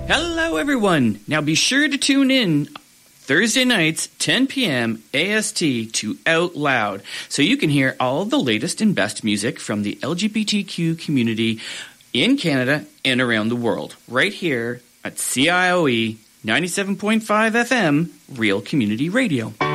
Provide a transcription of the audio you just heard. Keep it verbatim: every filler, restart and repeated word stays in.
Hello, everyone. Now be sure to tune in Thursday nights, ten p.m. A S T to Out Loud, so you can hear all the latest and best music from the L G B T Q community in Canada and around the world, right here at C I O E ninety-seven point five F M, Real Community Radio.